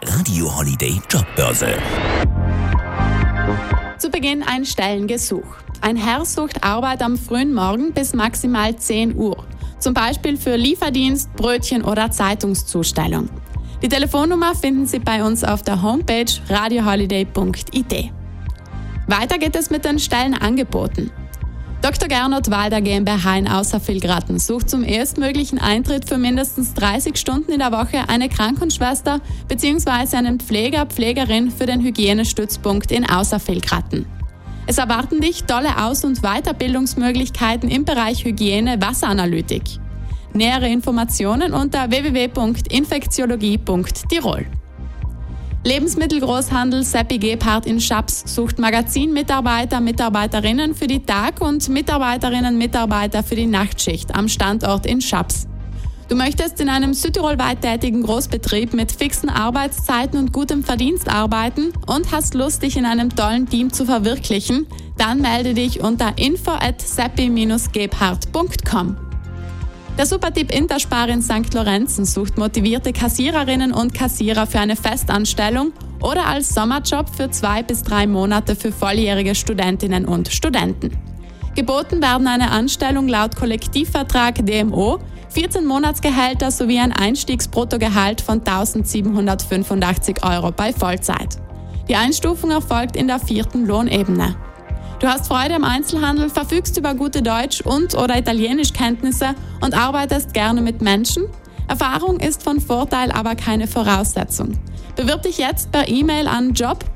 Radio Holiday Jobbörse. Zu Beginn ein Stellengesuch. Ein Herr sucht Arbeit am frühen Morgen bis maximal 10 Uhr. Zum Beispiel für Lieferdienst, Brötchen oder Zeitungszustellung. Die Telefonnummer finden Sie bei uns auf der Homepage radioholiday.it. Weiter geht es mit den Stellenangeboten. Dr. Gernot Walder GmbH in Außervilgraten sucht zum erstmöglichen Eintritt für mindestens 30 Stunden in der Woche eine Krankenschwester bzw. einen Pfleger, Pflegerin für den Hygienestützpunkt in Außervilgraten. Es erwarten dich tolle Aus- und Weiterbildungsmöglichkeiten im Bereich Hygiene, Wasseranalytik. Nähere Informationen unter www.infektiologie.tirol. Lebensmittelgroßhandel Seppi Gebhardt in Schaps sucht Magazinmitarbeiter, Mitarbeiterinnen für die Tag- und Mitarbeiterinnen, Mitarbeiter für die Nachtschicht am Standort in Schaps. Du möchtest in einem südtirolweit tätigen Großbetrieb mit fixen Arbeitszeiten und gutem Verdienst arbeiten und hast Lust, dich in einem tollen Team zu verwirklichen? Dann melde dich unter info@seppi-gebhardt.com. Der Supertyp Interspar in St. Lorenzen sucht motivierte Kassiererinnen und Kassierer für eine Festanstellung oder als Sommerjob für 2 bis 3 Monate für volljährige Studentinnen und Studenten. Geboten werden eine Anstellung laut Kollektivvertrag DMO, 14 Monatsgehälter sowie ein Einstiegsbruttogehalt von 1.785 € bei Vollzeit. Die Einstufung erfolgt in der 4. Lohnebene. Du hast Freude am Einzelhandel, verfügst über gute Deutsch- und/oder Italienischkenntnisse und arbeitest gerne mit Menschen? Erfahrung ist von Vorteil, aber keine Voraussetzung. Bewirb dich jetzt per E-Mail an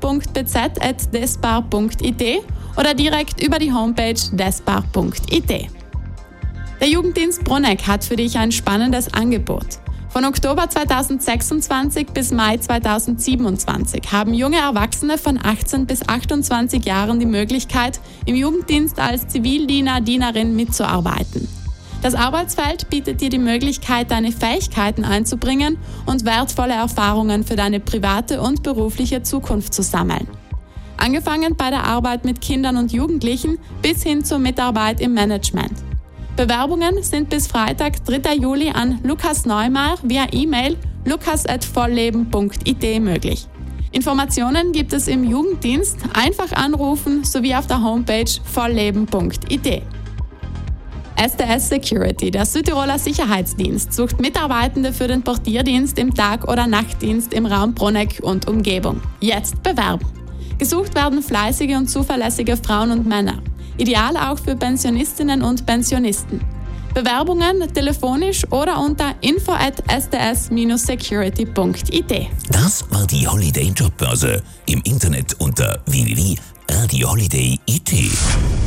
job.bz@despar.it oder direkt über die Homepage despar.it. Der Jugenddienst Bruneck hat für dich ein spannendes Angebot. Von Oktober 2026 bis Mai 2027 haben junge Erwachsene von 18 bis 28 Jahren die Möglichkeit, im Jugenddienst als Zivildiener, Dienerin mitzuarbeiten. Das Arbeitsfeld bietet dir die Möglichkeit, deine Fähigkeiten einzubringen und wertvolle Erfahrungen für deine private und berufliche Zukunft zu sammeln. Angefangen bei der Arbeit mit Kindern und Jugendlichen bis hin zur Mitarbeit im Management. Bewerbungen sind bis Freitag, 3. Juli an Lukas Neumeier via E-Mail lukas@vollleben.it möglich. Informationen gibt es im Jugenddienst, einfach anrufen sowie auf der Homepage vollleben.it. STS Security, der Südtiroler Sicherheitsdienst, sucht Mitarbeitende für den Portierdienst im Tag- oder Nachtdienst im Raum Bruneck und Umgebung. Jetzt bewerben! Gesucht werden fleißige und zuverlässige Frauen und Männer. Ideal auch für Pensionistinnen und Pensionisten. Bewerbungen telefonisch oder unter info@sts-security.it. Das war die Holiday Jobbörse. Im Internet unter www.radioholiday.it.